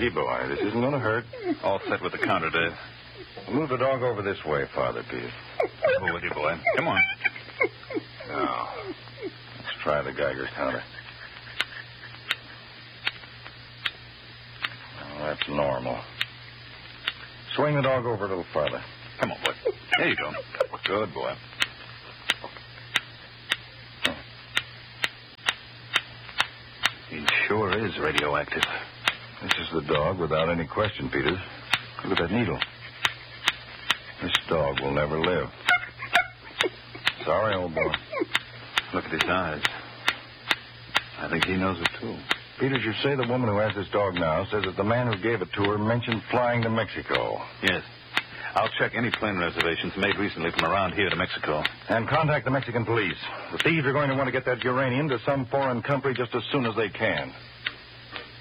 Easy, boy. This isn't going to hurt. All set with the counter, Dave. Move the dog over this way, Father Peters. Over with you, boy. Come on. Now, let's try the Geiger counter. Well, that's normal. Swing the dog over a little farther. Come on, boy. There you go. Good boy. He sure is radioactive. This is the dog without any question, Peters. Look at that needle. This dog will never live. Sorry, old boy. Look at his eyes. I think he knows it, too. Peters, you say the woman who has this dog now says that the man who gave it to her mentioned flying to Mexico. Yes. I'll check any plane reservations made recently from around here to Mexico. And contact the Mexican police. The thieves are going to want to get that uranium to some foreign country just as soon as they can.